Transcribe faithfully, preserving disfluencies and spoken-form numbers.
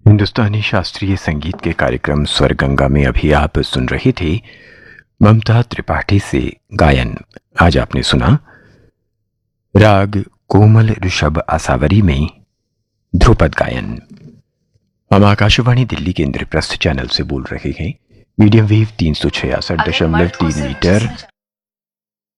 हिंदुस्तानी शास्त्रीय संगीत के कार्यक्रम स्वर गंगा में अभी आप सुन रहे थे ममता त्रिपाठी से गायन। आज आपने सुना राग कोमल ऋषभ आसावरी में ध्रुपद गायन। हम आकाशवाणी दिल्ली के इंद्रप्रस्थ चैनल से बोल रहे हैं। मीडियम वेव तीन सौ छियासठ दशमलव तीन मीटर